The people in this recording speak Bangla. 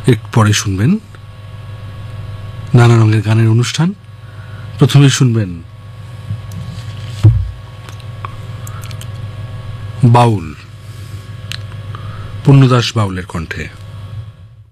একটু পরে শুনবেন নানা রঙের গানের অনুষ্ঠান। প্রথমে শুনবেন বাউল, পূর্ণদাস বাউলের কণ্ঠে।